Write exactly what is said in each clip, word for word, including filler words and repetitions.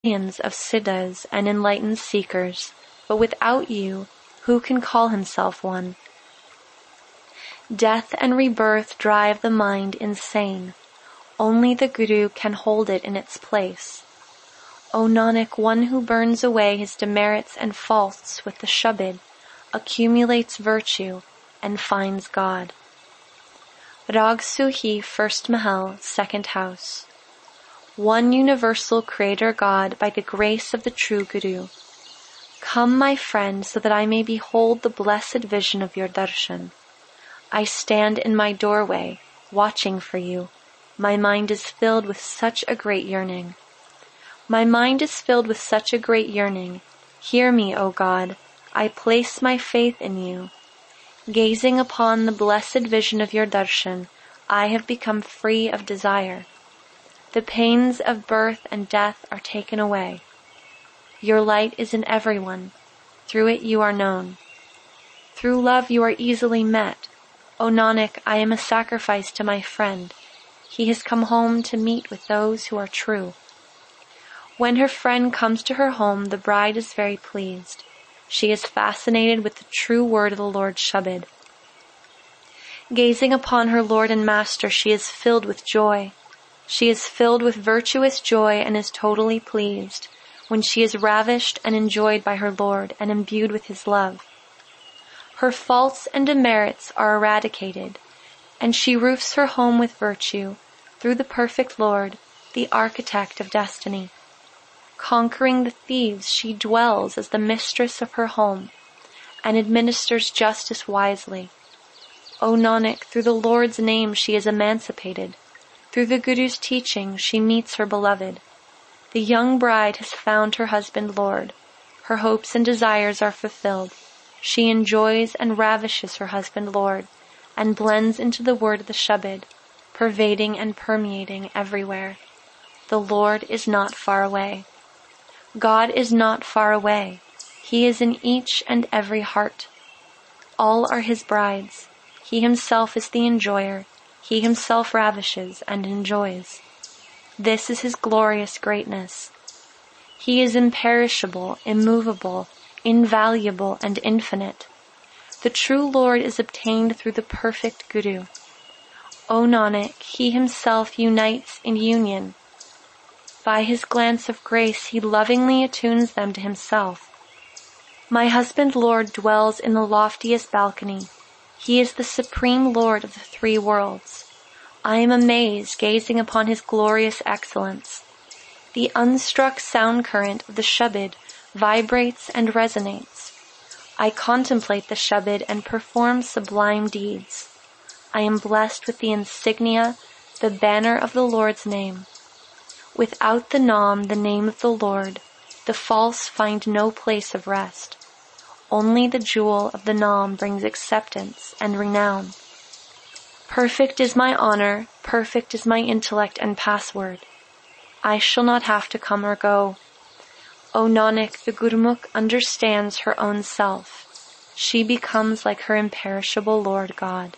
millions of siddhas and enlightened seekers, but without you, who can call himself one? Death and rebirth drive the mind insane. Only the Guru can hold it in its place. O Nanak, one who burns away his demerits and faults with the Shabad accumulates virtue and finds God. Rag Suhi, first Mahal, second house. One universal Creator God, by the grace of the true Guru. Come, my friend, so that I may behold the blessed vision of your darshan. I stand in my doorway, watching for you. My mind is filled with such a great yearning. My mind is filled with such a great yearning. Hear me, O God. I place my faith in you. Gazing upon the blessed vision of your darshan, I have become free of desire. The pains of birth and death are taken away. Your light is in everyone. Through it you are known. Through love you are easily met. O Nanak, I am a sacrifice to my friend. He has come home to meet with those who are true. When her friend comes to her home, the bride is very pleased. She is fascinated with the true word of the Lord Shabad. Gazing upon her Lord and Master, she is filled with joy. She is filled with virtuous joy and is totally pleased when she is ravished and enjoyed by her Lord and imbued with his love. Her faults and demerits are eradicated, and she roofs her home with virtue through the perfect Lord, the architect of destiny. Conquering the thieves, she dwells as the mistress of her home and administers justice wisely. O Nanak, through the Lord's name she is emancipated. Through the Guru's teaching she meets her beloved. The young bride has found her husband Lord. Her hopes and desires are fulfilled. She enjoys and ravishes her husband Lord and blends into the word of the Shabad, pervading and permeating everywhere. The Lord is not far away. God is not far away. He is in each and every heart. All are his brides. He himself is the enjoyer. He himself ravishes and enjoys. This is his glorious greatness. He is imperishable, immovable, invaluable, and infinite. The true Lord is obtained through the perfect Guru. O Nanak, he himself unites in union. By his glance of grace, he lovingly attunes them to himself. My husband Lord dwells in the loftiest balcony. He is the supreme Lord of the three worlds. I am amazed gazing upon his glorious excellence. The unstruck sound current of the Shabad vibrates and resonates. I contemplate the Shabad and perform sublime deeds. I am blessed with the insignia, the banner of the Lord's name. Without the Nam, the name of the Lord, the false find no place of rest. Only the jewel of the Nam brings acceptance and renown. Perfect is my honor, perfect is my intellect and password. I shall not have to come or go. O Nanak, the Gurmukh understands her own self. She becomes like her imperishable Lord God.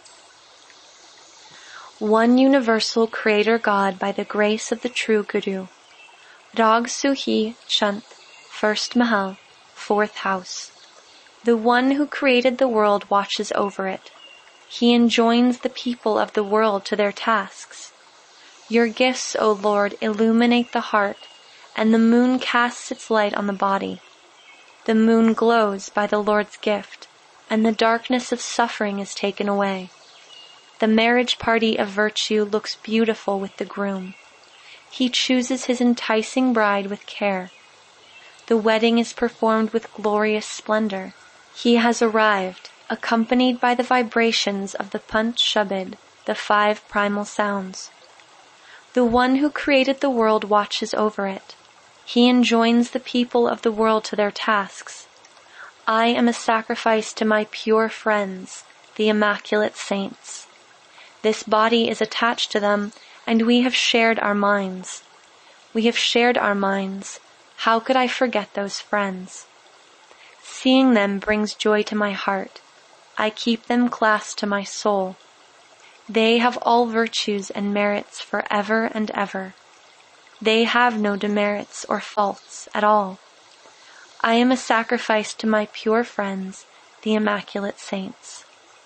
One universal Creator God, by the grace of the true Guru. Rag Suhi, Chant, first Mahal, fourth house. The one who created the world watches over it. He enjoins the people of the world to their tasks. Your gifts, O Lord, illuminate the heart, and the moon casts its light on the body. The moon glows by the Lord's gift, and the darkness of suffering is taken away. The marriage party of virtue looks beautiful with the groom. He chooses his enticing bride with care. The wedding is performed with glorious splendor. He has arrived, accompanied by the vibrations of the Panch Shabad, the five primal sounds. The one who created the world watches over it. He enjoins the people of the world to their tasks. I am a sacrifice to my pure friends, the immaculate saints. This body is attached to them, and we have shared our minds. We have shared our minds. How could I forget those friends? Seeing them brings joy to my heart. I keep them clasped to my soul. They have all virtues and merits forever and ever. They have no demerits or faults at all. I am a sacrifice to my pure friends, the immaculate saints.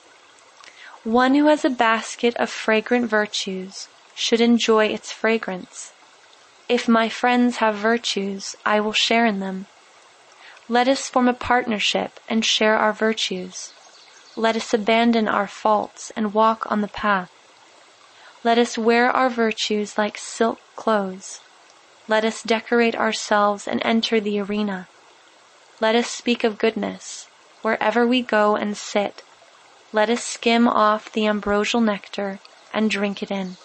One who has a basket of fragrant virtues should enjoy its fragrance. If my friends have virtues, I will share in them. Let us form a partnership and share our virtues. Let us abandon our faults and walk on the path. Let us wear our virtues like silk clothes. Let us decorate ourselves and enter the arena. Let us speak of goodness wherever we go and sit. Let us skim off the ambrosial nectar and drink it in.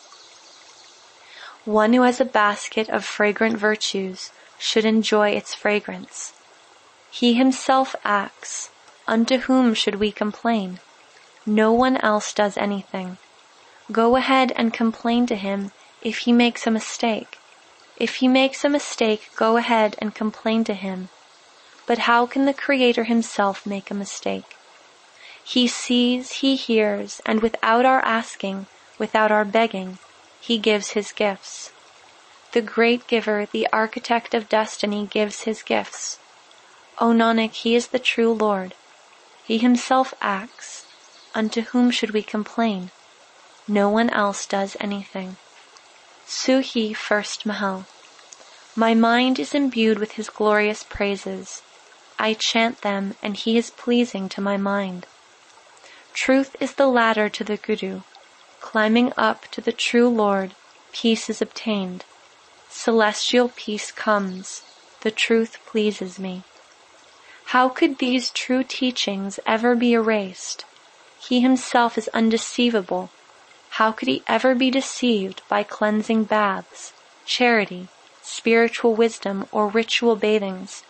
One who has a basket of fragrant virtues should enjoy its fragrance. He himself acts. Unto whom should we complain? No one else does anything. Go ahead and complain to him if he makes a mistake. If he makes a mistake, go ahead and complain to him. But how can the Creator himself make a mistake? He sees, he hears, and without our asking, without our begging, he gives his gifts. The great giver, the architect of destiny, gives his gifts. O Nanak, he is the true Lord. He himself acts. Unto whom should we complain? No one else does anything. Suhi, first Mahal. My mind is imbued with his glorious praises. I chant them, and he is pleasing to my mind. Truth is the ladder to the Guru. Climbing up to the true Lord, peace is obtained. Celestial peace comes. The truth pleases me. How could these true teachings ever be erased? He himself is undeceivable. How could he ever be deceived by cleansing baths, charity, spiritual wisdom, or ritual bathings?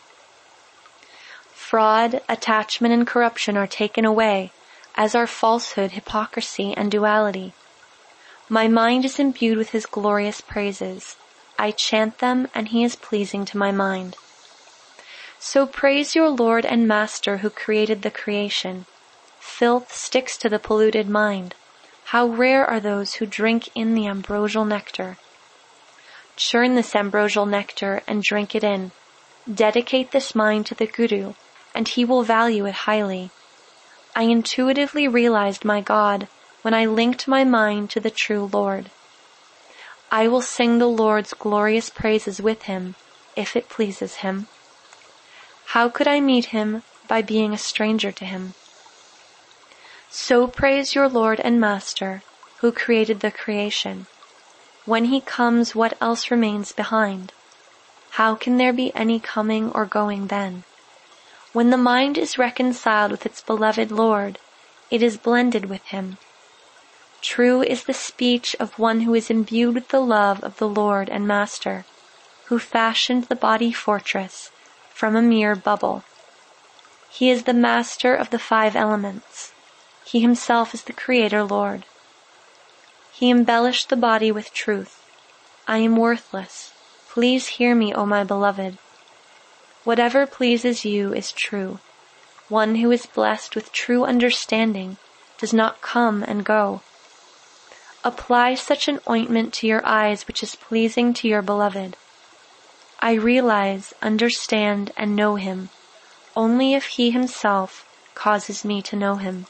Fraud, attachment, and corruption are taken away, as are falsehood, hypocrisy, and duality. My mind is imbued with his glorious praises. I chant them, and he is pleasing to my mind. So praise your Lord and Master who created the creation. Filth sticks to the polluted mind. How rare are those who drink in the ambrosial nectar. Churn this ambrosial nectar and drink it in. Dedicate this mind to the Guru, and he will value it highly. I intuitively realized my God when I linked my mind to the true Lord. I will sing the Lord's glorious praises with him, if it pleases him. How could I meet him? By being a stranger to him. So praise your Lord and Master, who created the creation. When he comes, what else remains behind? How can there be any coming or going then? When the mind is reconciled with its beloved Lord, it is blended with him. True is the speech of one who is imbued with the love of the Lord and Master, who fashioned the body fortress from a mere bubble. He is the master of the five elements. He himself is the Creator Lord. He embellished the body with truth. I am worthless. Please hear me, O my beloved. Whatever pleases you is true. One who is blessed with true understanding does not come and go. Apply such an ointment to your eyes which is pleasing to your beloved. I realize, understand, and know him, only if he himself causes me to know him.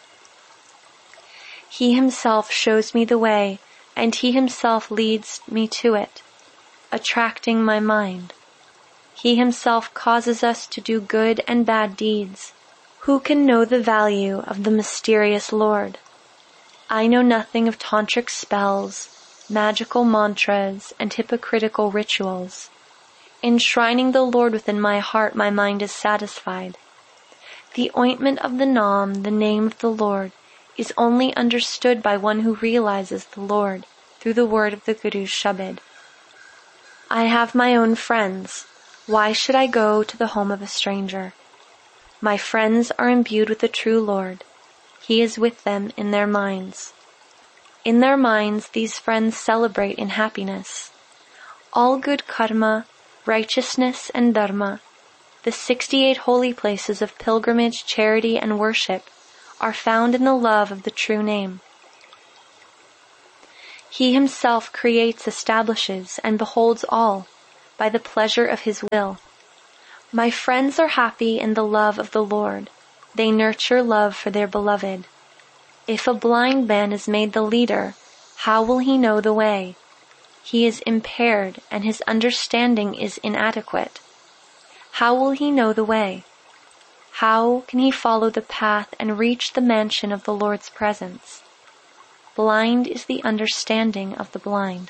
He himself shows me the way, and he himself leads me to it, attracting my mind. He himself causes us to do good and bad deeds. Who can know the value of the mysterious Lord? I know nothing of tantric spells, magical mantras, and hypocritical rituals. Enshrining the Lord within my heart, my mind is satisfied. The ointment of the Nam, the name of the Lord, is only understood by one who realizes the Lord through the word of the Guru's Shabad. I have my own friends. Why should I go to the home of a stranger? My friends are imbued with the true Lord. He is with them in their minds. In their minds, these friends celebrate in happiness. All good karma, righteousness, and dharma, the sixty-eight holy places of pilgrimage, charity, and worship, are found in the love of the true name. He himself creates, establishes, and beholds all by the pleasure of his will. My friends are happy in the love of the Lord. They nurture love for their beloved. If a blind man is made the leader, how will he know the way? He is impaired and his understanding is inadequate. How will he know the way? How can he follow the path and reach the mansion of the Lord's presence? Blind is the understanding of the blind.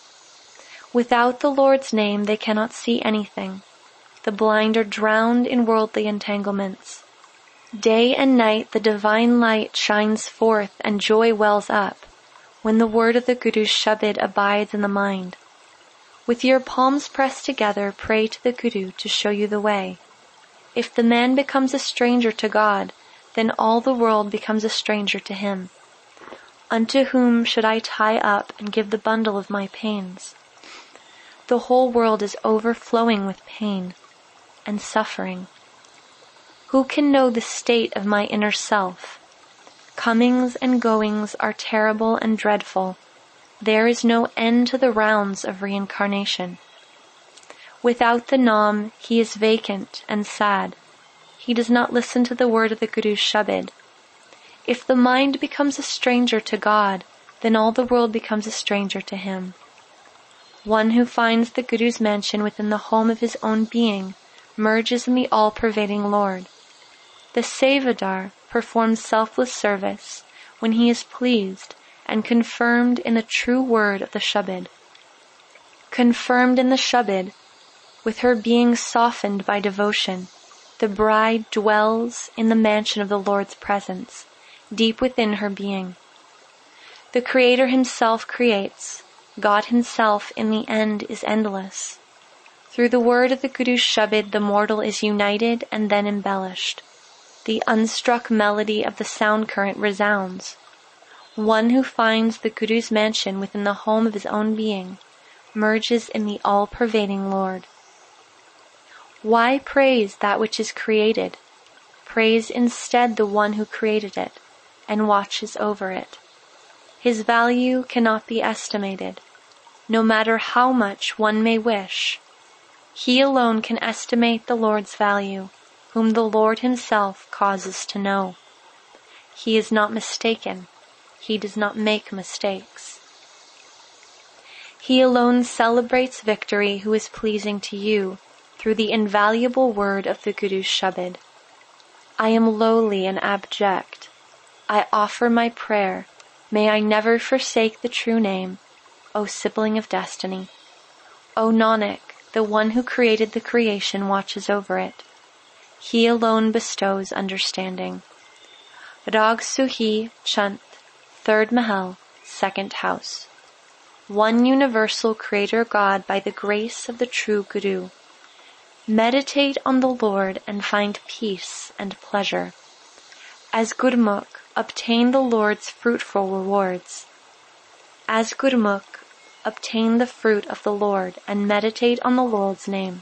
Without the Lord's name they cannot see anything. The blind are drowned in worldly entanglements. Day and night the divine light shines forth and joy wells up when the word of the Guru's Shabad abides in the mind. With your palms pressed together, pray to the Guru to show you the way. If the man becomes a stranger to God, then all the world becomes a stranger to him. Unto whom should I tie up and give the bundle of my pains? The whole world is overflowing with pain and suffering. Who can know the state of my inner self? Comings and goings are terrible and dreadful. There is no end to the rounds of reincarnation. Without the Naam, he is vacant and sad. He does not listen to the word of the Guru's Shabad. If the mind becomes a stranger to God, then all the world becomes a stranger to him. One who finds the Guru's mansion within the home of his own being merges in the all-pervading Lord. The Sevadar performs selfless service when he is pleased and confirmed in the true word of the Shabad. Confirmed in the Shabad, with her being softened by devotion, the bride dwells in the mansion of the Lord's presence, deep within her being. The Creator himself creates. God himself in the end is endless. Through the word of the Guru's Shabad, the mortal is united and then embellished. The unstruck melody of the sound current resounds. One who finds the Guru's mansion within the home of his own being merges in the all-pervading Lord. Why praise that which is created? Praise instead the one who created it and watches over it. His value cannot be estimated, no matter how much one may wish. He alone can estimate the Lord's value, whom the Lord himself causes to know. He is not mistaken. He does not make mistakes. He alone celebrates victory who is pleasing to you through the invaluable word of the Guru's Shabad. I am lowly and abject. I offer my prayer. May I never forsake the true name, O sibling of destiny. O Nanak, the one who created the creation watches over it. He alone bestows understanding. Rag Suhi Chant, third Mahal, second house. One universal Creator God by the grace of the true Guru. Meditate on the Lord and find peace and pleasure. As Gurmukh, obtain the Lord's fruitful rewards. As Gurmukh, obtain the fruit of the Lord and meditate on the Lord's name.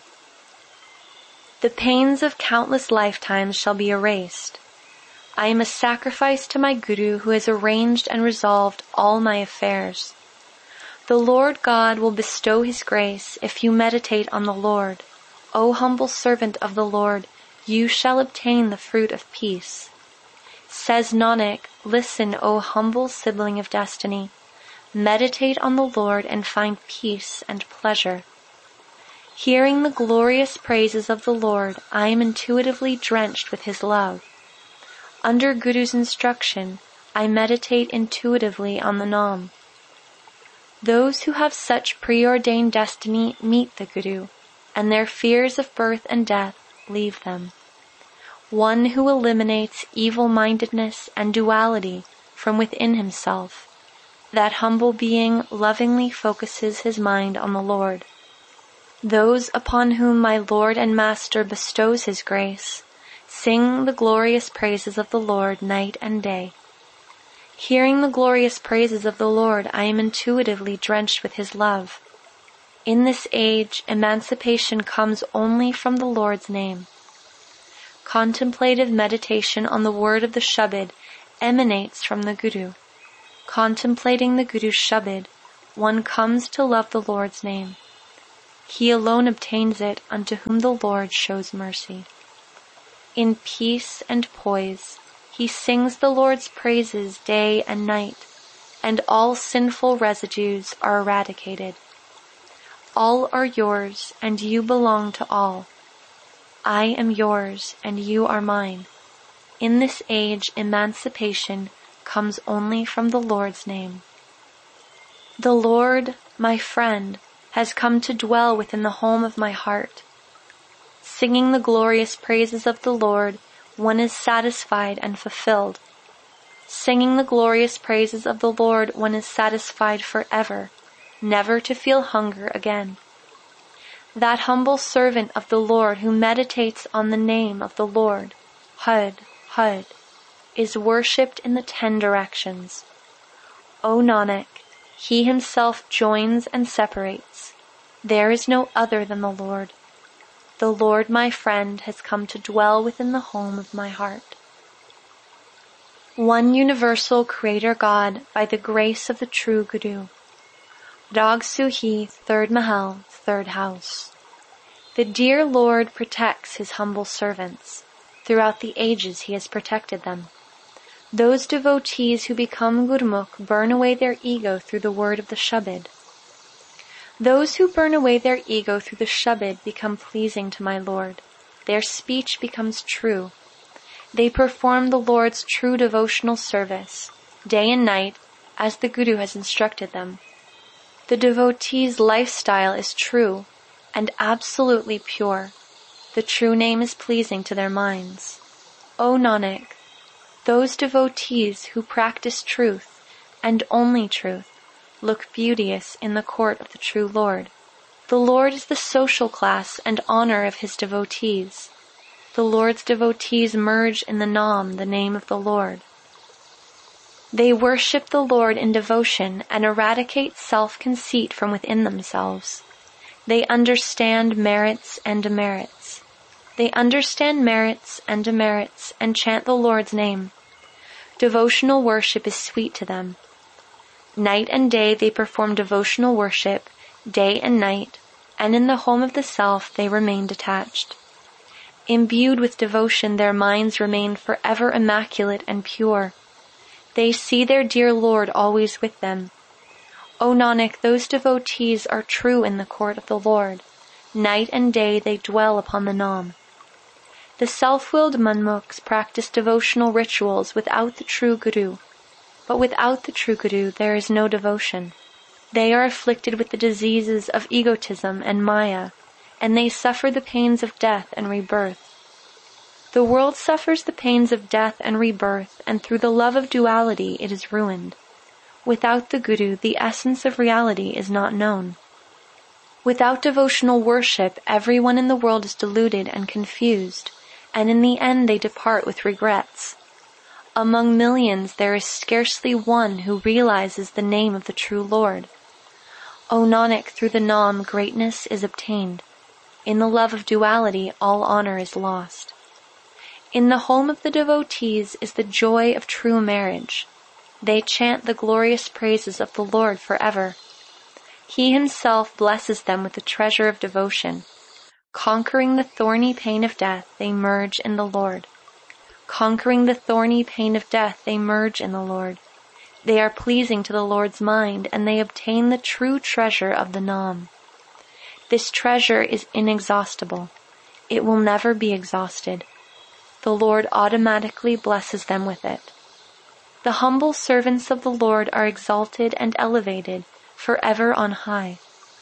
The pains of countless lifetimes shall be erased. I am a sacrifice to my Guru who has arranged and resolved all my affairs. The Lord God will bestow his grace if you meditate on the Lord. O humble servant of the Lord, you shall obtain the fruit of peace. Says Nanak, listen, O humble sibling of destiny. Meditate on the Lord and find peace and pleasure. Hearing the glorious praises of the Lord, I am intuitively drenched with his love. Under Guru's instruction, I meditate intuitively on the Naam. Those who have such preordained destiny meet the Guru, and their fears of birth and death leave them. One who eliminates evil-mindedness and duality from within himself, that humble being lovingly focuses his mind on the Lord. Those upon whom my Lord and Master bestows his grace, sing the glorious praises of the Lord night and day. Hearing the glorious praises of the Lord, I am intuitively drenched with his love. In this age, emancipation comes only from the Lord's name. Contemplative meditation on the word of the Shabad emanates from the Guru. Contemplating the Guru's Shabad, one comes to love the Lord's name. He alone obtains it unto whom the Lord shows mercy. In peace and poise, he sings the Lord's praises day and night, and all sinful residues are eradicated. All are yours, and you belong to all. I am yours, and you are mine. In this age, emancipation comes only from the Lord's name. The Lord, my friend, has come to dwell within the home of my heart. Singing the glorious praises of the Lord, one is satisfied and fulfilled. Singing the glorious praises of the Lord, one is satisfied forever, never to feel hunger again. That humble servant of the Lord who meditates on the name of the Lord, Hud, Hud, is worshipped in the ten directions. O Nanak, he himself joins and separates. There is no other than the Lord. The Lord, my friend, has come to dwell within the home of my heart. One universal Creator God by the grace of the true Guru. Rag Suhi, third Mahal, third house. The dear Lord protects his humble servants. Throughout the ages he has protected them. Those devotees who become Gurmukh burn away their ego through the word of the Shabad. Those who burn away their ego through the Shabad become pleasing to my Lord. Their speech becomes true. They perform the Lord's true devotional service, day and night, as the Guru has instructed them. The devotee's lifestyle is true and absolutely pure. The true name is pleasing to their minds. O Nanak, those devotees who practice truth, and only truth, look beauteous in the court of the true Lord. The Lord is the social class and honor of his devotees. The Lord's devotees merge in the Nam, the name of the Lord. They worship the Lord in devotion and eradicate self-conceit from within themselves. They understand merits and demerits. They understand merits and demerits and chant the Lord's name. Devotional worship is sweet to them. Night and day they perform devotional worship, day and night, and in the home of the self they remain detached. Imbued with devotion, their minds remain forever immaculate and pure. They see their dear Lord always with them. O Nanak, those devotees are true in the court of the Lord. Night and day they dwell upon the Nam. The self-willed Manmukhs practice devotional rituals without the true Guru. But without the true Guru there is no devotion. They are afflicted with the diseases of egotism and Maya, and they suffer the pains of death and rebirth. The world suffers the pains of death and rebirth, and through the love of duality it is ruined. Without the Guru, the essence of reality is not known. Without devotional worship, everyone in the world is deluded and confused, and in the end they depart with regrets. Among millions there is scarcely one who realizes the name of the true Lord. O Nanak, through the Nam greatness is obtained. In the love of duality all honor is lost. In the home of the devotees is the joy of true marriage. They chant the glorious praises of the Lord forever. He himself blesses them with the treasure of devotion. Conquering the thorny pain of death, they merge in the Lord. Conquering the thorny pain of death, they merge in the Lord. They are pleasing to the Lord's mind, and they obtain the true treasure of the Nam. This treasure is inexhaustible. It will never be exhausted. The Lord automatically blesses them with it. The humble servants of the Lord are exalted and elevated, forever on high.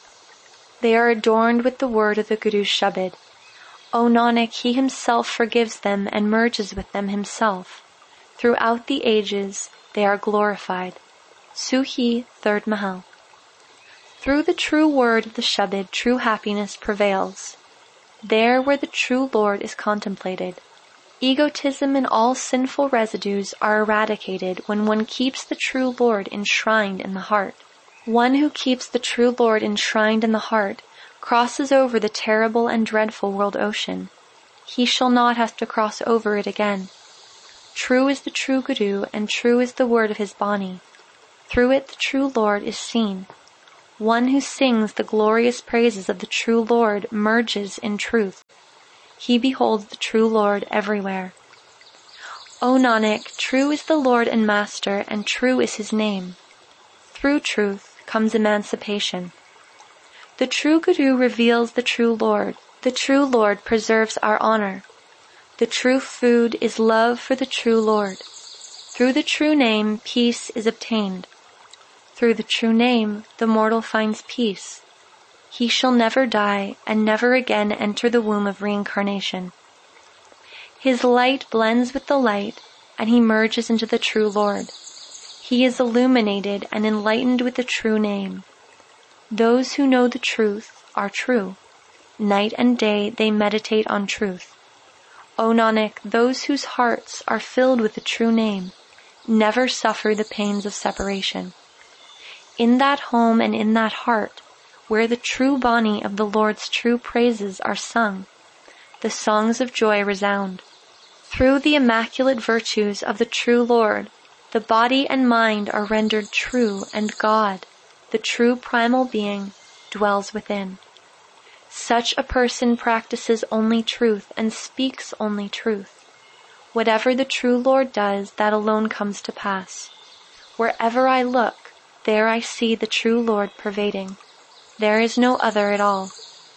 They are adorned with the word of the Guru's Shabad. O Nanak, he himself forgives them and merges with them himself. Throughout the ages, they are glorified. Suhi, third Mahal. Through the true word of the Shabad, true happiness prevails. There where the true Lord is contemplated. Egotism and all sinful residues are eradicated when one keeps the true Lord enshrined in the heart. One who keeps the true Lord enshrined in the heart crosses over the terrible and dreadful world ocean. He shall not have to cross over it again. True is the true Guru, and true is the word of his Bani. Through it the true Lord is seen. One who sings the glorious praises of the true Lord merges in truth. He beholds the true Lord everywhere. O Nanak, true is the Lord and Master, and true is his name. Through truth comes emancipation. The true Guru reveals the true Lord. The true Lord preserves our honor. The true food is love for the true Lord. Through the true name, peace is obtained. Through the true name, the mortal finds peace. He shall never die and never again enter the womb of reincarnation. His light blends with the light, and he merges into the true Lord. He is illuminated and enlightened with the true name. Those who know the truth are true. Night and day they meditate on truth. O Nanak, those whose hearts are filled with the true name never suffer the pains of separation. In that home and in that heart, where the true Bani of the Lord's true praises are sung, the songs of joy resound. Through the immaculate virtues of the true Lord, the body and mind are rendered true, and God, the true primal being, dwells within. Such a person practices only truth and speaks only truth. Whatever the true Lord does, that alone comes to pass. Wherever I look, there I see the true Lord pervading. There is no other at all.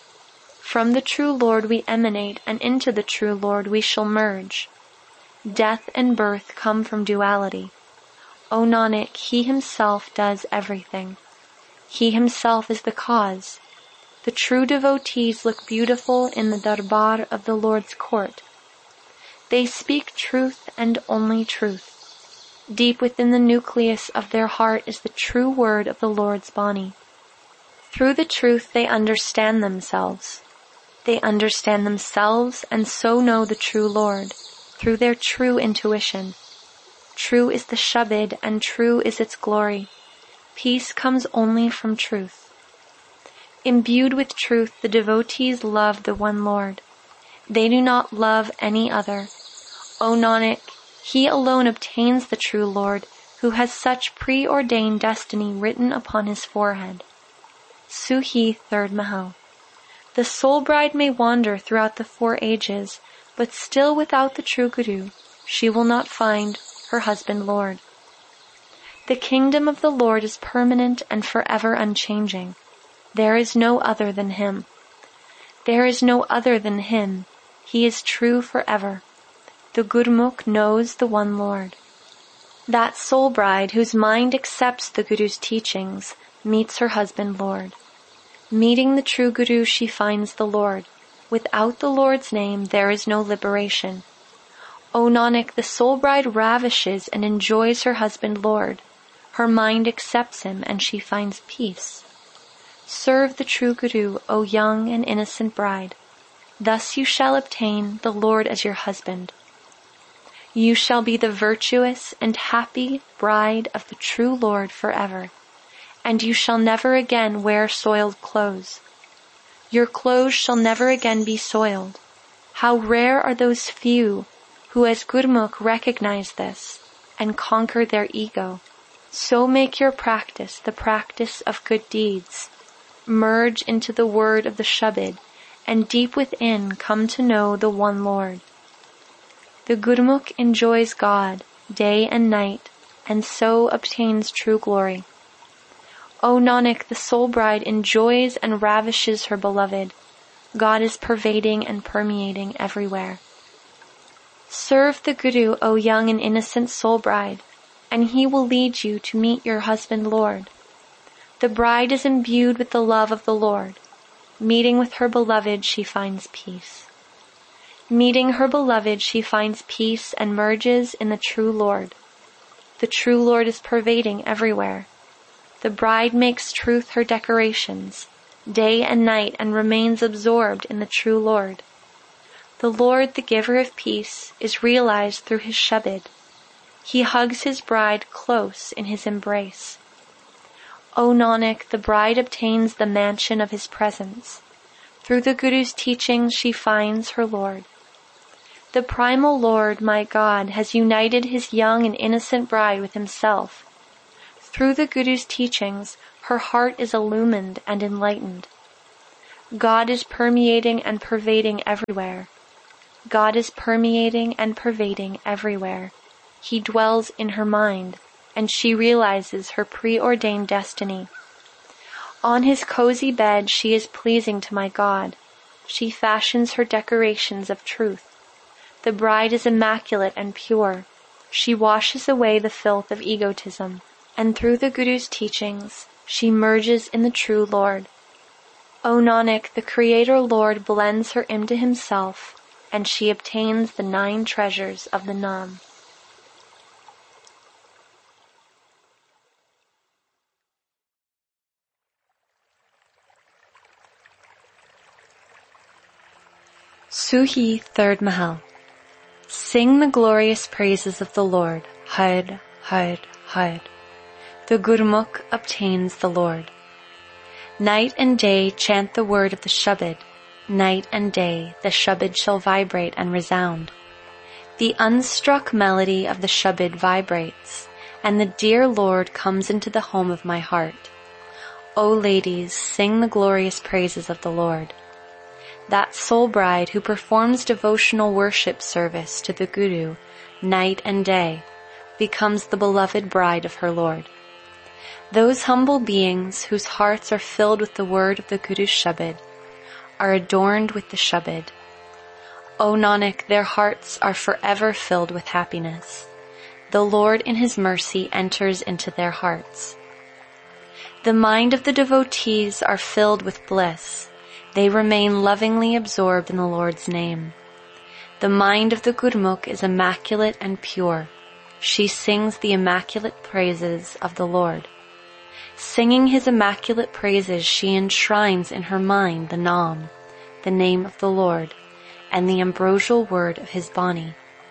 From the true Lord we emanate, and into the true Lord we shall merge. Death and birth come from duality. O Nanak, he himself does everything. He himself is the cause. The true devotees look beautiful in the darbar of the Lord's court. They speak truth and only truth. Deep within the nucleus of their heart is the true word of the Lord's Bani. Through the truth they understand themselves. They understand themselves and so know the true Lord, through their true intuition. True is the Shabad and true is its glory. Peace comes only from truth. Imbued with truth, the devotees love the one Lord. They do not love any other. O Nanak, he alone obtains the true Lord, who has such preordained destiny written upon his forehead. Suhi, third Mahal. The soul bride may wander throughout the four ages, but still without the true Guru, she will not find her husband Lord. The kingdom of the Lord is permanent and forever unchanging. There is no other than him. There is no other than him. He is true forever. The Gurmukh knows the one Lord. That soul bride whose mind accepts the Guru's teachings meets her husband Lord. Meeting the true Guru, she finds the Lord. Without the Lord's name, there is no liberation. O Nanak, the soul bride ravishes and enjoys her husband Lord. Her mind accepts him and she finds peace. Serve the true Guru, O young and innocent bride. Thus you shall obtain the Lord as your husband. You shall be the virtuous and happy bride of the true Lord forever, and you shall never again wear soiled clothes. Your clothes shall never again be soiled. How rare are those few who as Gurmukh recognize this and conquer their ego. So make your practice the practice of good deeds. Merge into the word of the Shabad, and deep within come to know the one Lord. The Gurmukh enjoys God day and night, and so obtains true glory. O Nanak, the soul bride enjoys and ravishes her beloved. God is pervading and permeating everywhere. Serve the Guru, O young and innocent soul bride, and he will lead you to meet your husband Lord. The bride is imbued with the love of the Lord. Meeting with her beloved, she finds peace. Meeting her beloved, she finds peace and merges in the true Lord. The true Lord is pervading everywhere. The bride makes truth her decorations, day and night, and remains absorbed in the true Lord. The Lord, the giver of peace, is realized through his Shabad. He hugs his bride close in his embrace. O Nanak, the bride obtains the mansion of his presence. Through the Guru's teachings she finds her Lord. The primal Lord, my God, has united his young and innocent bride with himself. Through the Guru's teachings, Her heart is illumined and enlightened. God is permeating and pervading everywhere. God is permeating and pervading everywhere. He dwells in her mind, and she realizes her preordained destiny. On his cozy bed she is pleasing to my God. She fashions her decorations of truth. The bride is immaculate and pure. She washes away the filth of egotism, and through the Guru's teachings, she merges in the true Lord. O Nanak, the Creator Lord blends her into himself, and she obtains the nine treasures of the Nam. Suhi, third Mahal. Sing the glorious praises of the Lord. Had, had, had. The Gurmukh obtains the Lord. Night and day chant the word of the Shabad. Night and day the Shabad shall vibrate and resound. The unstruck melody of the Shabad vibrates, and the dear Lord comes into the home of my heart. O ladies, sing the glorious praises of the Lord. That soul bride who performs devotional worship service to the Guru night and day becomes the beloved bride of her Lord. Those humble beings whose hearts are filled with the word of the Guru's Shabad are adorned with the Shabad. O Nanak, their hearts are forever filled with happiness. The Lord in his mercy enters into their hearts. The mind of the devotees are filled with bliss. They remain lovingly absorbed in the Lord's name. The mind of the Gurmukh is immaculate and pure. She sings the immaculate praises of the Lord. Singing his immaculate praises, she enshrines in her mind the Nam, the name of the Lord, and the ambrosial word of his Bani.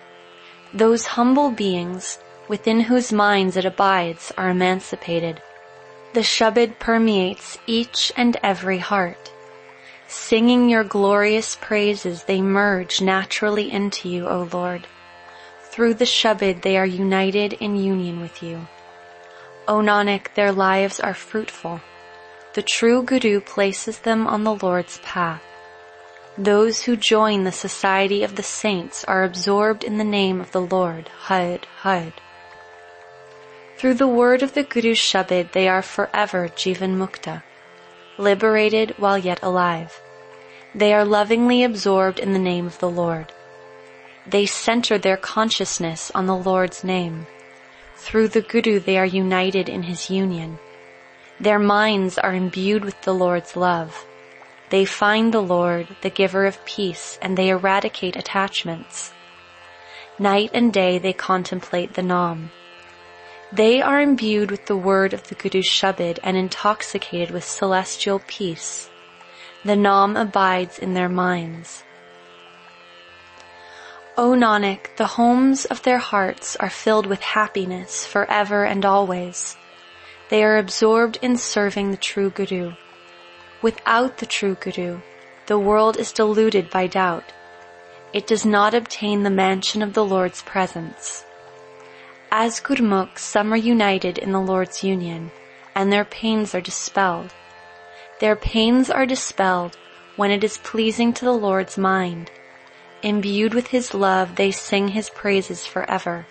Those humble beings within whose minds it abides are emancipated. The Shabad permeates each and every heart. Singing your glorious praises, they merge naturally into you, O Lord. Through the Shabad, they are united in union with you. O Nanak, their lives are fruitful. The true Guru places them on the Lord's path. Those who join the society of the saints are absorbed in the name of the Lord, Had, Had. Through the word of the Guru's Shabad, they are forever Jivan Mukta, liberated while yet alive. They are lovingly absorbed in the name of the Lord. They center their consciousness on the Lord's name. Through the Guru they are united in his union. Their minds are imbued with the Lord's love. They find the Lord, the giver of peace, and they eradicate attachments. Night and day they contemplate the Nam. They are imbued with the word of the Guru's Shabad and intoxicated with celestial peace. The Nam abides in their minds. O Nanak, the homes of their hearts are filled with happiness forever and always. They are absorbed in serving the true Guru. Without the true Guru, the world is deluded by doubt. It does not obtain the mansion of the Lord's presence. As Gurmukh, some are united in the Lord's union, and their pains are dispelled. Their pains are dispelled when it is pleasing to the Lord's mind. Imbued with his love, they sing his praises forever.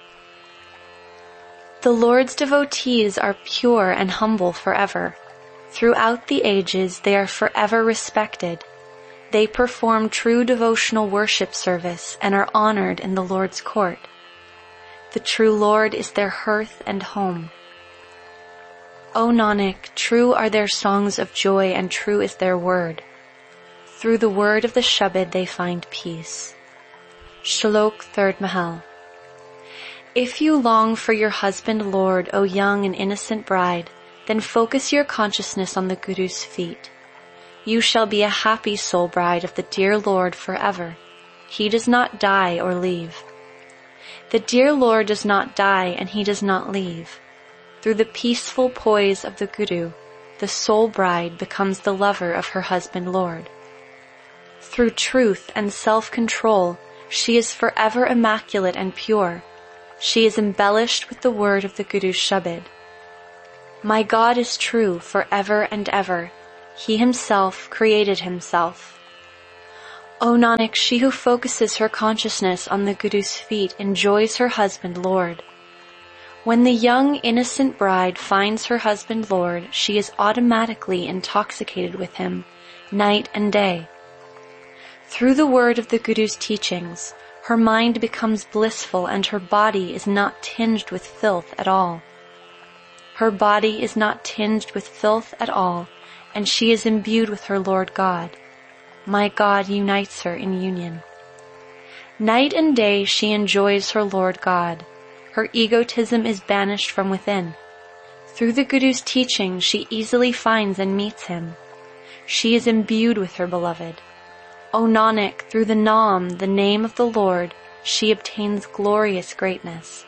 The Lord's devotees are pure and humble forever. Throughout the ages, they are forever respected. They perform true devotional worship service and are honored in the Lord's court. The true Lord is their hearth and home. O Nanak, true are their songs of joy and true is their word. Through the word of the Shabad they find peace. Shlok, third Mahal. If you long for your husband Lord, O young and innocent bride, then focus your consciousness on the Guru's feet. You shall be a happy soul bride of the dear Lord forever. He does not die or leave. The dear Lord does not die and he does not leave. Through the peaceful poise of the Guru, the soul bride becomes the lover of her husband Lord. Through truth and self-control, she is forever immaculate and pure. She is embellished with the word of the Guru's Shabad. My God is true forever and ever. He himself created himself. O Nanak, she who focuses her consciousness on the Guru's feet enjoys her husband Lord. When the young innocent bride finds her husband Lord, she is automatically intoxicated with him, night and day. Through the word of the Guru's teachings, her mind becomes blissful and her body is not tinged with filth at all. Her body is not tinged with filth at all, and she is imbued with her Lord God. My God unites her in union. Night and day she enjoys her Lord God. Her egotism is banished from within. Through the Guru's teaching, she easily finds and meets him. She is imbued with her beloved. O Nanak, through the Naam, the name of the Lord, she obtains glorious greatness.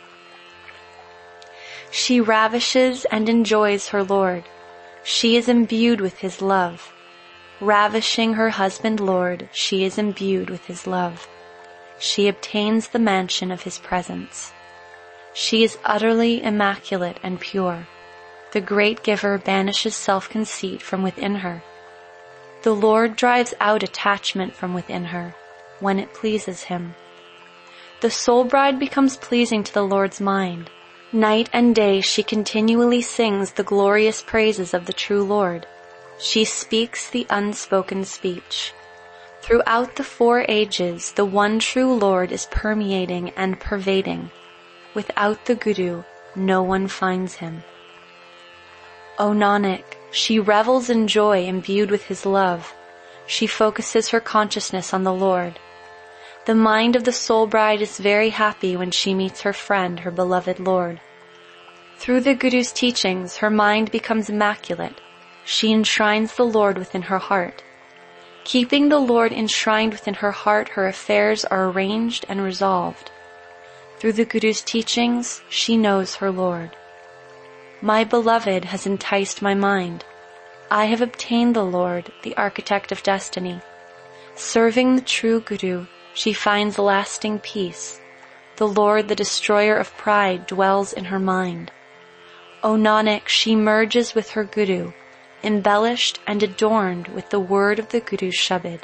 She ravishes and enjoys her Lord. She is imbued with his love. Ravishing her husband Lord, she is imbued with his love. She obtains the mansion of his presence. She is utterly immaculate and pure. The great giver banishes self-conceit from within her. The Lord drives out attachment from within her when it pleases him. The soul bride becomes pleasing to the Lord's mind. Night and day she continually sings the glorious praises of the true Lord. She speaks the unspoken speech. Throughout the four ages, the one true Lord is permeating and pervading. Without the Guru, no one finds him. O Nanak, she revels in joy imbued with his love. She focuses her consciousness on the Lord. The mind of the soul bride is very happy when she meets her friend, her beloved Lord. Through the Guru's teachings, her mind becomes immaculate. She enshrines the Lord within her heart. Keeping the Lord enshrined within her heart, her affairs are arranged and resolved. Through the Guru's teachings, she knows her Lord. My beloved has enticed my mind. I have obtained the Lord, the architect of destiny. Serving the true Guru, she finds lasting peace. The Lord, the destroyer of pride, dwells in her mind. O Nanak, she merges with her Guru, embellished and adorned with the word of the Guru's Shabad.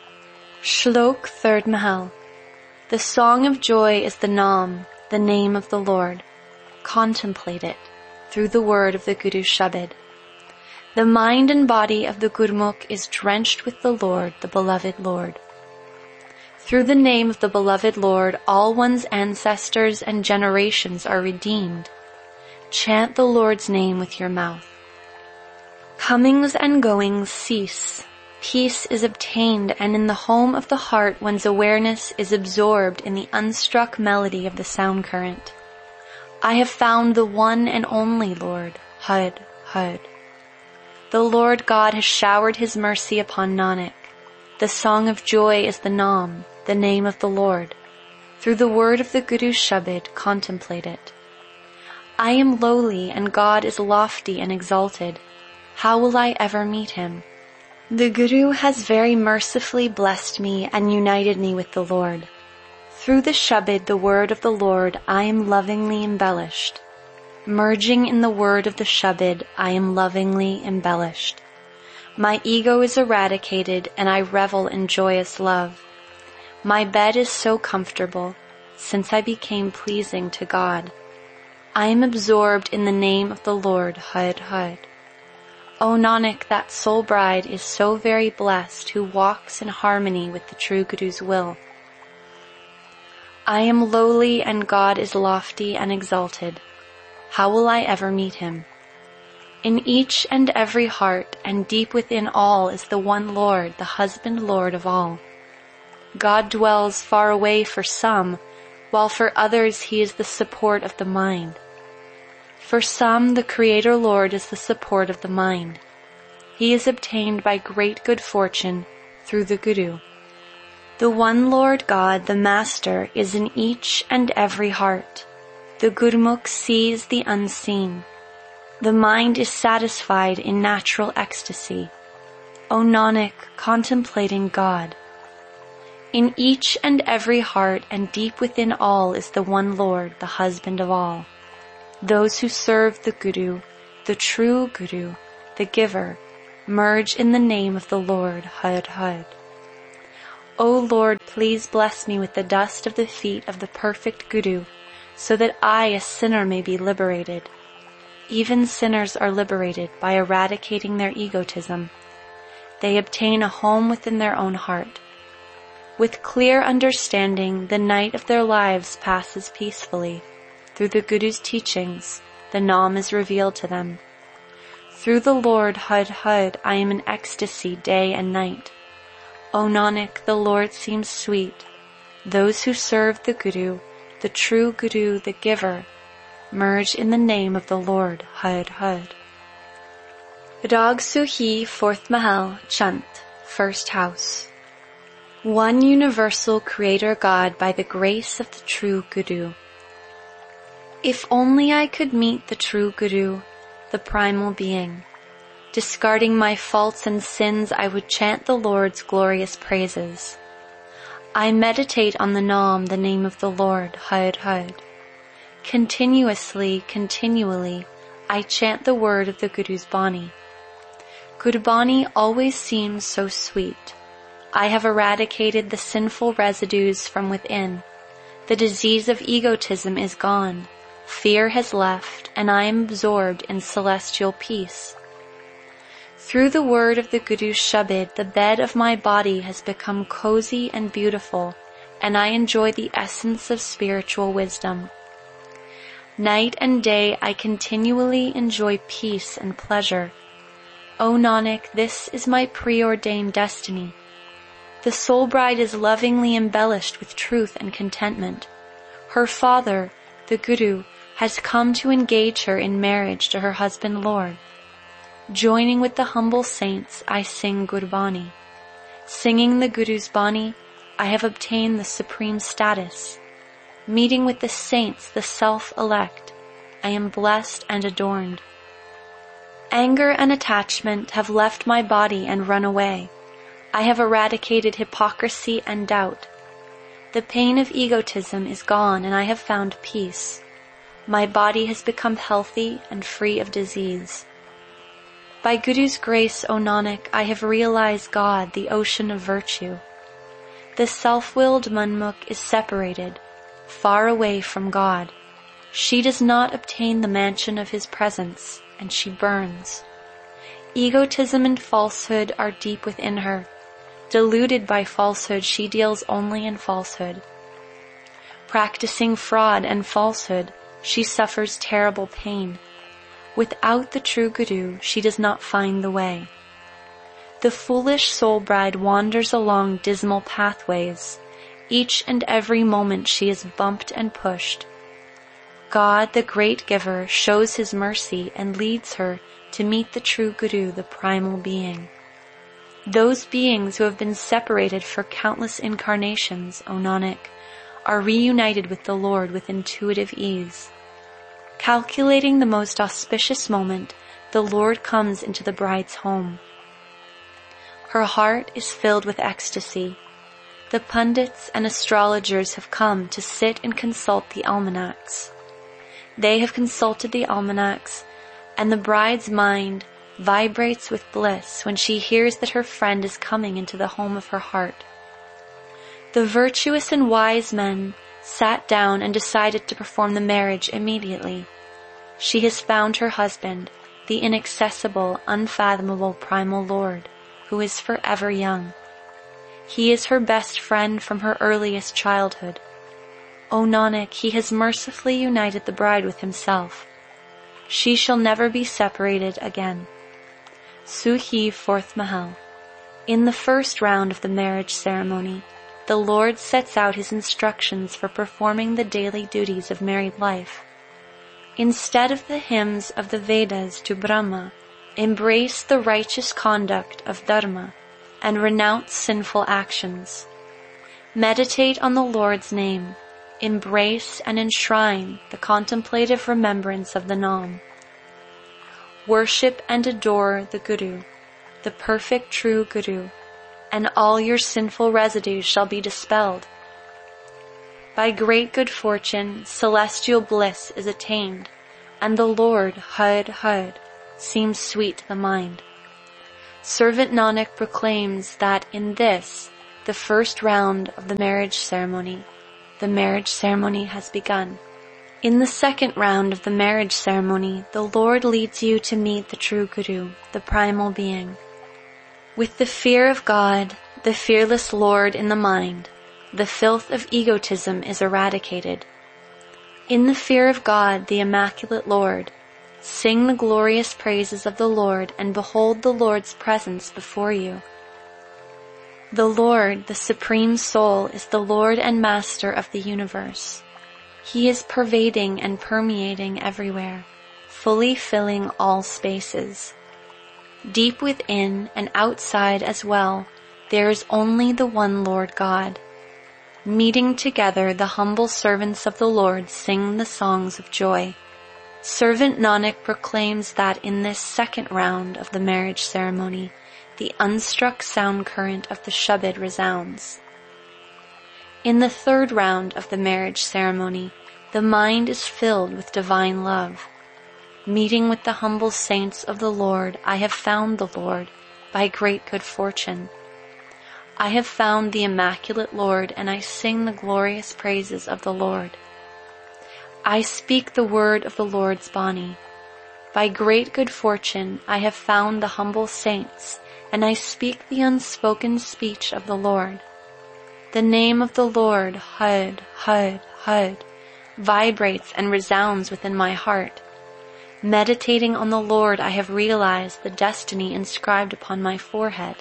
Shlok third Mahal. The song of joy is the Naam, the name of the Lord. Contemplate it through the word of the Guru's Shabad. The mind and body of the Gurmukh is drenched with the Lord, the beloved Lord. Through the name of the beloved Lord, all one's ancestors and generations are redeemed. Chant the Lord's name with your mouth. Comings and goings cease. Peace is obtained, and in the home of the heart one's awareness is absorbed in the unstruck melody of the sound current. I have found the one and only Lord, Had, Had. The Lord God has showered his mercy upon Nanak. The song of joy is the Naam, the name of the Lord. Through the word of the Guru's Shabad, contemplate it. I am lowly and God is lofty and exalted. How will I ever meet him? The Guru has very mercifully blessed me and united me with the Lord. Through the Shabad, the word of the Lord, I am lovingly embellished. Merging in the word of the Shabad, I am lovingly embellished. My ego is eradicated and I revel in joyous love. My bed is so comfortable since I became pleasing to God. I am absorbed in the name of the Lord, Had, Had. O Nanak, that soul bride is so very blessed who walks in harmony with the true Guru's will. I am lowly and God is lofty and exalted. How will I ever meet him? In each and every heart and deep within all is the one Lord, the husband Lord of all. God dwells far away for some, while for others he is the support of the mind. For some, the Creator Lord is the support of the mind. He is obtained by great good fortune through the Guru. The one Lord God, the Master, is in each and every heart. The Gurmukh sees the unseen. The mind is satisfied in natural ecstasy. O Nanak, contemplating God. In each and every heart and deep within all is the one Lord, the husband of all. Those who serve the Guru, the true Guru, the giver, merge in the name of the Lord, Har Har. O Lord, please bless me with the dust of the feet of the perfect Guru, so that I, a sinner, may be liberated. Even sinners are liberated by eradicating their egotism. They obtain a home within their own heart. With clear understanding, the night of their lives passes peacefully. Through the Guru's teachings, the Naam is revealed to them. Through the Lord, Har Har, I am in ecstasy day and night. O Nanak, the Lord seems sweet. Those who serve the Guru, the true Guru, the giver, merge in the name of the Lord, Har Har. Rag Suhi, fourth Mahal, Chant, first house. One universal Creator God by the grace of the true Guru. If only I could meet the true Guru, the primal being. Discarding my faults and sins, I would chant the Lord's glorious praises. I meditate on the Naam, the name of the Lord, Har Har. Continuously, continually, I chant the word of the Guru's Bani. Gurbani always seems so sweet. I have eradicated the sinful residues from within. The disease of egotism is gone. Fear has left, and I am absorbed in celestial peace. Through the word of the Guru's Shabad, the bed of my body has become cozy and beautiful, and I enjoy the essence of spiritual wisdom. Night and day I continually enjoy peace and pleasure. O Nanak, this is my preordained destiny. The soul bride is lovingly embellished with truth and contentment. Her father, the Guru, has come to engage her in marriage to her husband Lord. Joining with the humble saints, I sing Gurbani. Singing the Guru's Bani, I have obtained the supreme status. Meeting with the saints, the self-elect, I am blessed and adorned. Anger and attachment have left my body and run away. I have eradicated hypocrisy and doubt. The pain of egotism is gone and I have found peace. My body has become healthy and free of disease. By Guru's grace, O Nanak, I have realized God, the ocean of virtue. The self-willed Manmukh is separated, far away from God. She does not obtain the mansion of His presence, and she burns. Egotism and falsehood are deep within her. Deluded by falsehood, she deals only in falsehood. Practicing fraud and falsehood, she suffers terrible pain. Without the true Guru, she does not find the way. The foolish soul bride wanders along dismal pathways. Each and every moment she is bumped and pushed. God, the great giver, shows His mercy and leads her to meet the true Guru, the primal being. Those beings who have been separated for countless incarnations, O Nanak, are reunited with the Lord with intuitive ease. Calculating the most auspicious moment, the Lord comes into the bride's home. Her heart is filled with ecstasy. The pundits and astrologers have come to sit and consult the almanacs. They have consulted the almanacs, and the bride's mind vibrates with bliss when she hears that her friend is coming into the home of her heart. The virtuous and wise men sat down and decided to perform the marriage immediately. She has found her husband, the inaccessible, unfathomable primal Lord, who is forever young. He is her best friend from her earliest childhood. O Nanak, He has mercifully united the bride with Himself. She shall never be separated again. Suhi, fourth Mahal. In the first round of the marriage ceremony, the Lord sets out His instructions for performing the daily duties of married life. Instead of the hymns of the Vedas to Brahma, embrace the righteous conduct of Dharma and renounce sinful actions. Meditate on the Lord's name. Embrace and enshrine the contemplative remembrance of the Naam. Worship and adore the Guru, the perfect true Guru, and all your sinful residues shall be dispelled. By great good fortune, celestial bliss is attained, and the Lord, Har Har, seems sweet to the mind. Servant Nanak proclaims that in this, the first round of the marriage ceremony, the marriage ceremony has begun. In the second round of the marriage ceremony, the Lord leads you to meet the true Guru, the primal being. With the fear of God, the fearless Lord in the mind, the filth of egotism is eradicated. In the fear of God, the immaculate Lord, sing the glorious praises of the Lord and behold the Lord's presence before you. The Lord, the Supreme Soul, is the Lord and Master of the universe. He is pervading and permeating everywhere, fully filling all spaces. Deep within and outside as well, there is only the one Lord God. Meeting together, the humble servants of the Lord sing the songs of joy. Servant Nanak proclaims that in this second round of the marriage ceremony, the unstruck sound current of the Shabad resounds. In the third round of the marriage ceremony, the mind is filled with divine love. Meeting with the humble saints of the Lord, I have found the Lord by great good fortune. I have found the immaculate Lord, and I sing the glorious praises of the Lord. I speak the word of the Lord's Bani. By great good fortune, I have found the humble saints, and I speak the unspoken speech of the Lord. The name of the Lord, Hud, Hud, Hud, vibrates and resounds within my heart. Meditating on the Lord, I have realized the destiny inscribed upon my forehead.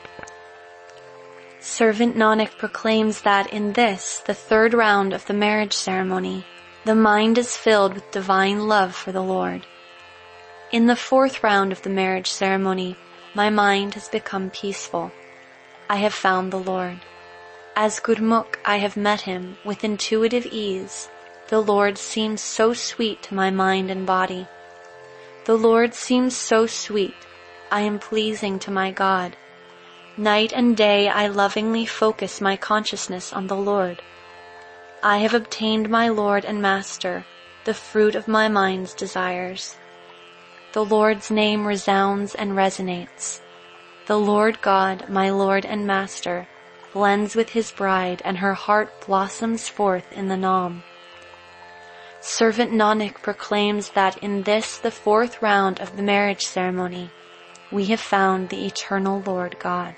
Servant Nanak proclaims that in this, the third round of the marriage ceremony, the mind is filled with divine love for the Lord. In the fourth round of the marriage ceremony, my mind has become peaceful. I have found the Lord. As Gurmukh, I have met him with intuitive ease. The Lord seems so sweet to my mind and body. The Lord seems so sweet. I am pleasing to my God. Night and day I lovingly focus my consciousness on the Lord. I have obtained my Lord and Master, the fruit of my mind's desires. The Lord's name resounds and resonates. The Lord God, my Lord and Master, blends with his bride, and her heart blossoms forth in the Nam. Servant Nanak proclaims that in this, the fourth round of the marriage ceremony, we have found the eternal Lord God.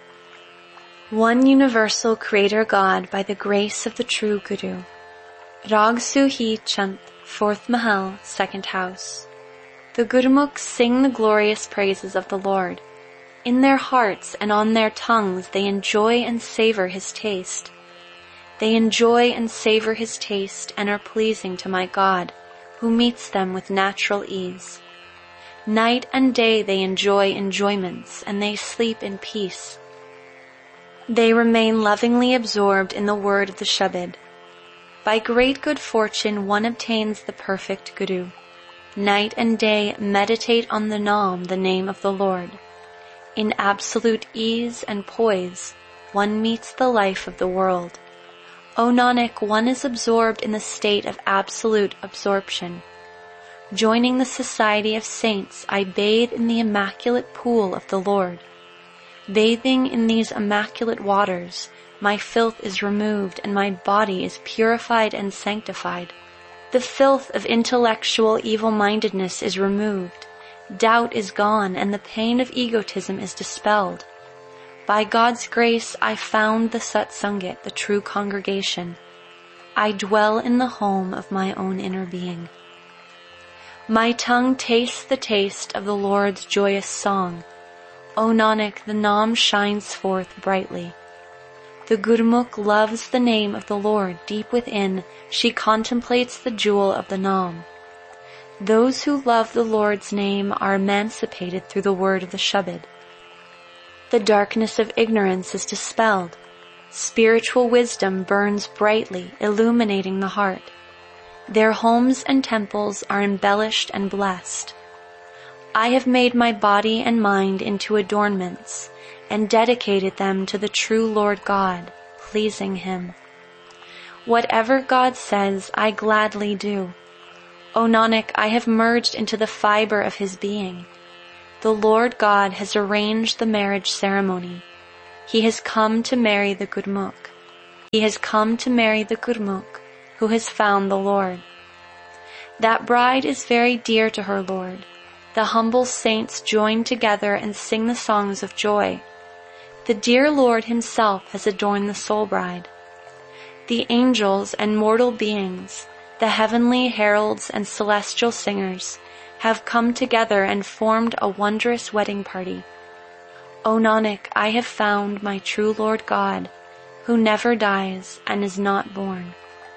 One universal Creator God by the grace of the true Guru. Rag Suhi Chant, fourth Mahal, second house. The Gurmukhs sing the glorious praises of the Lord. In their hearts and on their tongues they enjoy and savor his taste. They enjoy and savor his taste and are pleasing to my God, who meets them with natural ease. Night and day they enjoy enjoyments, and they sleep in peace. They remain lovingly absorbed in the word of the Shabad. By great good fortune one obtains the perfect Guru. Night and day meditate on the Nam, the name of the Lord. In absolute ease and poise, one meets the life of the world. O Nanak, one is absorbed in the state of absolute absorption. Joining the society of saints, I bathe in the immaculate pool of the Lord. Bathing in these immaculate waters, my filth is removed and my body is purified and sanctified. The filth of intellectual evil-mindedness is removed. Doubt is gone and the pain of egotism is dispelled. By God's grace, I found the Satsangit, the true congregation. I dwell in the home of my own inner being. My tongue tastes the taste of the Lord's joyous song. O Nanak, the Nam shines forth brightly. The Gurmukh loves the name of the Lord. Deep within, she contemplates the jewel of the Nam. Those who love the Lord's name are emancipated through the word of the Shabad. The darkness of ignorance is dispelled. Spiritual wisdom burns brightly, illuminating the heart. Their homes and temples are embellished and blessed. I have made my body and mind into adornments and dedicated them to the true Lord God, pleasing him. Whatever God says, I gladly do. O Nanak, I have merged into the fiber of his being. The Lord God has arranged the marriage ceremony. He has come to marry the Gurmukh. He has come to marry the Gurmukh, who has found the Lord. That bride is very dear to her Lord. The humble saints join together and sing the songs of joy. The dear Lord himself has adorned the soul bride. The angels and mortal beings, the heavenly heralds and celestial singers, have come together and formed a wondrous wedding party. O Nanak, I have found my true Lord God, who never dies and is not born.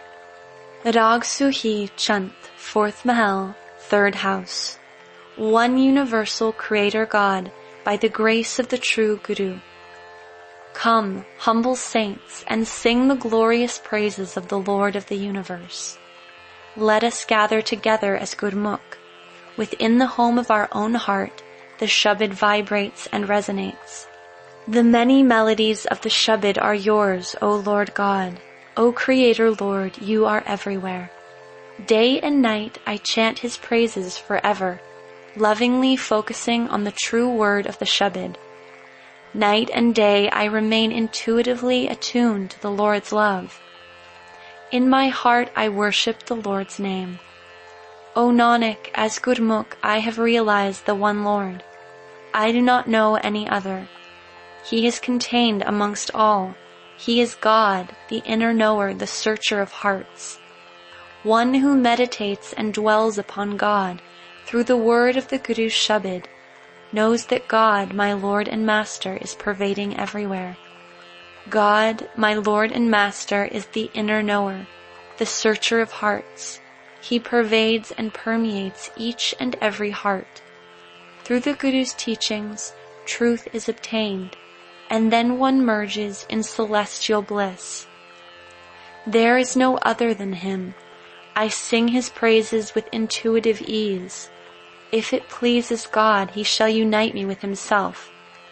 Rag Suhi Chant, fourth Mahal, third house. One universal Creator God, by the grace of the true Guru. Come, humble saints, and sing the glorious praises of the Lord of the universe. Let us gather together as Gurmukh. Within the home of our own heart, the Shabad vibrates and resonates. The many melodies of the Shabad are yours, O Lord God. O Creator Lord, you are everywhere. Day and night I chant his praises forever, lovingly focusing on the true word of the Shabad. Night and day I remain intuitively attuned to the Lord's love. In my heart I worship the Lord's name. O Nanak, as Gurmukh I have realized the one Lord. I do not know any other. He is contained amongst all. He is God, the inner knower, the searcher of hearts. One who meditates and dwells upon God through the word of the Guru's Shabad knows that God, my Lord and Master, is pervading everywhere. God, my Lord and Master, is the inner knower, the searcher of hearts. He pervades and permeates each and every heart. Through the Guru's teachings, truth is obtained, and then one merges in celestial bliss. There is no other than him. I sing his praises with intuitive ease. If it pleases God, he shall unite me with himself.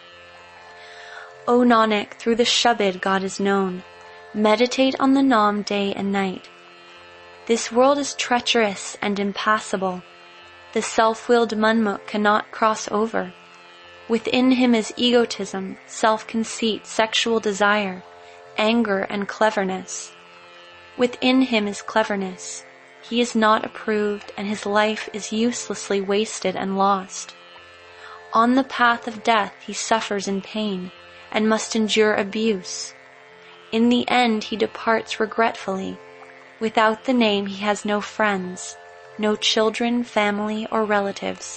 O Nanak, through the Shabad God is known. Meditate on the Naam day and night. This world is treacherous and impassable. The self-willed Manmukh cannot cross over. Within him is egotism, self-conceit, sexual desire, anger, and cleverness. Within him is cleverness. He is not approved, and his life is uselessly wasted and lost. On the path of death he suffers in pain, and must endure abuse. In the end he departs regretfully. Without the name he has no friends, no children, family, or relatives.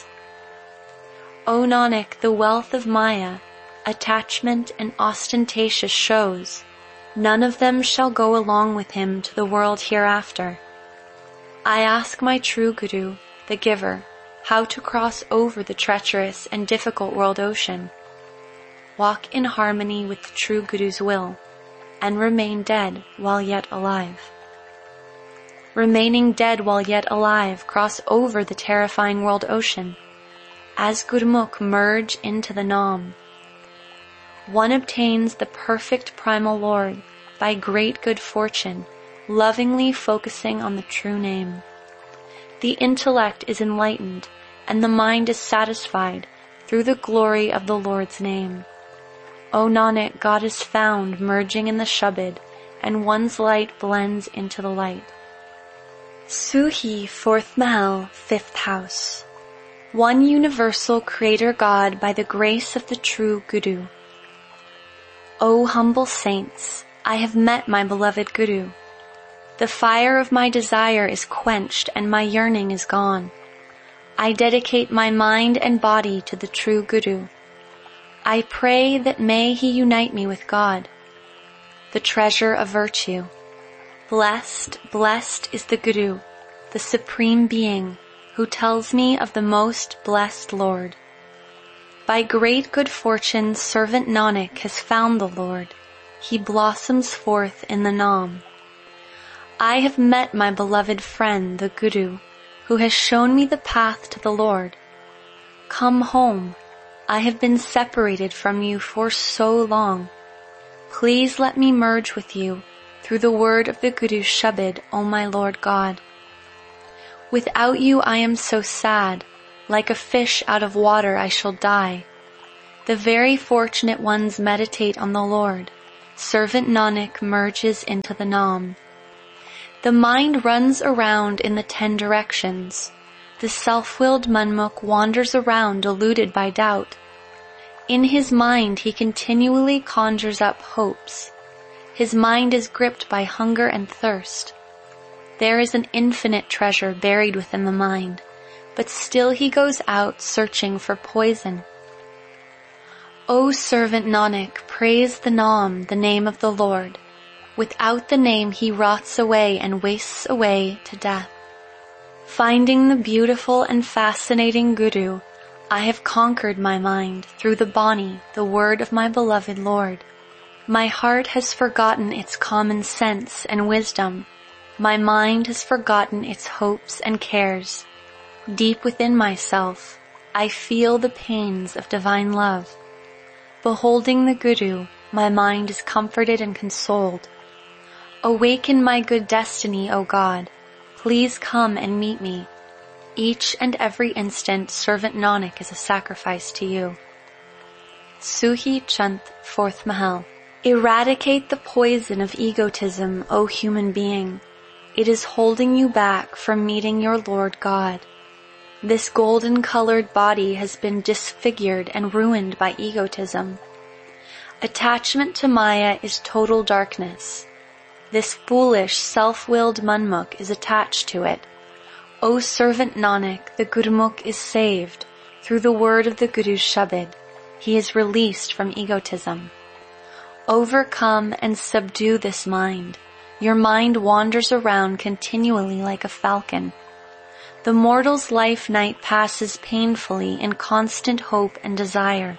O Nanak, the wealth of Maya, attachment and ostentatious shows, none of them shall go along with him to the world hereafter. I ask my true Guru, the giver, how to cross over the treacherous and difficult world ocean. Walk in harmony with the true Guru's will, and remain dead while yet alive. Remaining dead while yet alive, cross over the terrifying world ocean. As Gurmukh merge into the Naam. One obtains the perfect primal Lord by great good fortune, lovingly focusing on the true name. The intellect is enlightened, and the mind is satisfied through the glory of the Lord's name. O Nanak, God is found merging in the Shabad, and one's light blends into the light. Suhi, fourth Mahal, fifth house. One universal Creator God by the grace of the true Guru. O humble saints, I have met my beloved Guru. The fire of my desire is quenched and my yearning is gone. I dedicate my mind and body to the true Guru. I pray that may he unite me with God, the treasure of virtue. Blessed, blessed is the Guru, the Supreme Being, who tells me of the most blessed Lord. By great good fortune, servant Nanak has found the Lord. He blossoms forth in the Naam. I have met my beloved friend, the Guru, who has shown me the path to the Lord. Come home. I have been separated from you for so long. Please let me merge with you through the word of the Guru's Shabad, O my Lord God. Without you I am so sad, like a fish out of water I shall die. The very fortunate ones meditate on the Lord. Servant Nanak merges into the Nam. The mind runs around in the ten directions. The self-willed Manmukh wanders around deluded by doubt. In his mind he continually conjures up hopes. His mind is gripped by hunger and thirst. There is an infinite treasure buried within the mind, but still he goes out searching for poison. O servant Nanak, praise the Nam, the name of the Lord. Without the name he rots away and wastes away to death. Finding the beautiful and fascinating Guru, I have conquered my mind through the Bani, the word of my beloved Lord. My heart has forgotten its common sense and wisdom. My mind has forgotten its hopes and cares. Deep within myself, I feel the pains of divine love. Beholding the Guru, my mind is comforted and consoled. Awaken my good destiny, O God. Please come and meet me. Each and every instant, servant Nanak is a sacrifice to you. Suhi Chant, fourth Mahal. Eradicate the poison of egotism, O human being. It is holding you back from meeting your Lord God. This golden-colored body has been disfigured and ruined by egotism. Attachment to Maya is total darkness. This foolish, self-willed Manmukh is attached to it. O servant Nanak, the Gurmukh is saved. Through the word of the Guru's Shabad, he is released from egotism. Overcome and subdue this mind. Your mind wanders around continually like a falcon. The mortal's life night passes painfully in constant hope and desire.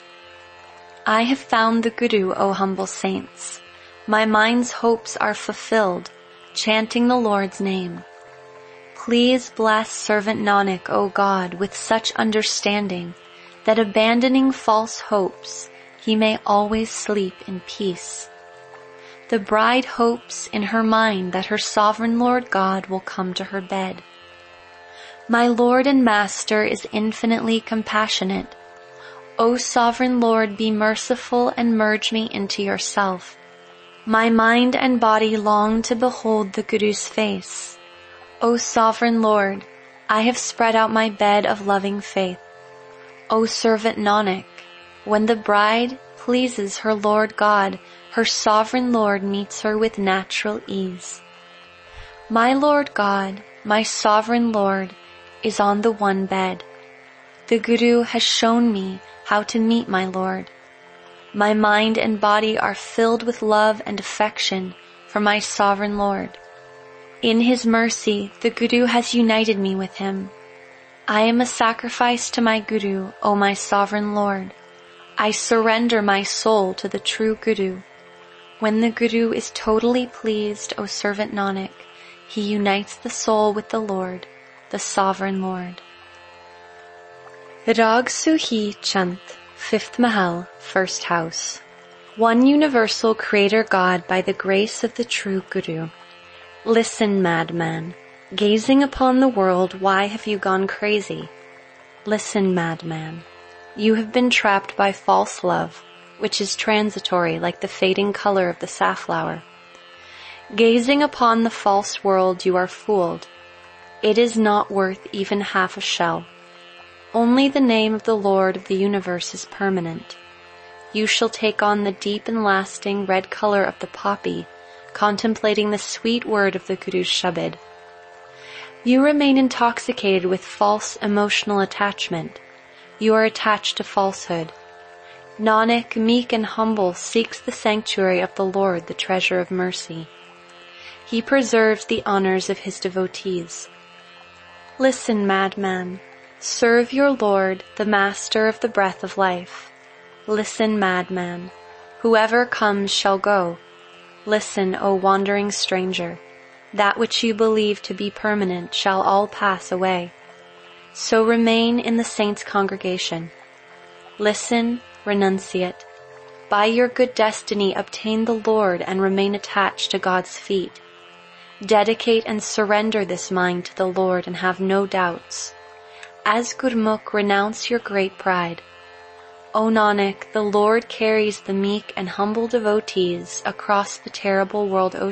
I have found the Guru, O humble saints. My mind's hopes are fulfilled, chanting the Lord's name. Please bless servant Nanak, O God, with such understanding that abandoning false hopes, he may always sleep in peace. The bride hopes in her mind that her sovereign Lord God will come to her bed. My Lord and Master is infinitely compassionate. O sovereign Lord, be merciful and merge me into yourself. My mind and body long to behold the Guru's face. O sovereign Lord, I have spread out my bed of loving faith. O servant Nanak, when the bride pleases her Lord God, her sovereign Lord meets her with natural ease. My Lord God, my sovereign Lord, is on the one bed. The Guru has shown me how to meet my Lord. My mind and body are filled with love and affection for my sovereign Lord. In his mercy, the Guru has united me with him. I am a sacrifice to my Guru, O my sovereign Lord. I surrender my soul to the true Guru. When the Guru is totally pleased, O servant Nanak, he unites the soul with the Lord, the sovereign Lord. Rag Suhi Chant, fifth Mahal, first house. One universal creator God by the grace of the true Guru. Listen, madman. Gazing upon the world, why have you gone crazy? Listen, madman. You have been trapped by false love, which is transitory like the fading color of the safflower. Gazing upon the false world, you are fooled. It is not worth even half a shell. Only the name of the Lord of the universe is permanent. You shall take on the deep and lasting red color of the poppy, contemplating the sweet word of the Guru's Shabad. You remain intoxicated with false emotional attachment. You are attached to falsehood. Nanak, meek and humble, seeks the sanctuary of the Lord, the treasure of mercy. He preserves the honors of his devotees. Listen, madman. Serve your Lord, the Master of the breath of life. Listen, madman. Whoever comes shall go. Listen, O wandering stranger. That which you believe to be permanent shall all pass away. So remain in the saints' congregation. Listen, renunciate. By your good destiny obtain the Lord and remain attached to God's feet. Dedicate and surrender this mind to the Lord and have no doubts. As Gurmukh, renounce your great pride. O Nanak, the Lord carries the meek and humble devotees across the terrible world ocean.